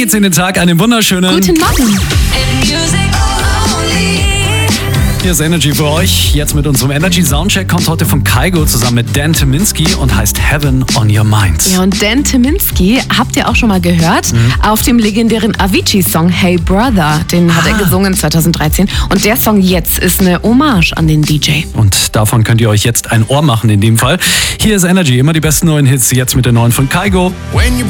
geht's in den Tag? Einen wunderschönen Guten Morgen. Hier ist Energy für euch. Jetzt mit unserem Energy Soundcheck kommt heute von Kygo zusammen mit Dan Tyminski und heißt Heaven on Your Mind. Ja, und Dan Tyminski habt ihr auch schon mal gehört auf dem legendären Avicii-Song Hey Brother. Den hat er gesungen 2013. Und der Song jetzt ist eine Hommage an den DJ. Und davon könnt ihr euch jetzt ein Ohr machen in dem Fall. Hier ist Energy, immer die besten neuen Hits, jetzt mit der neuen von Kygo. When you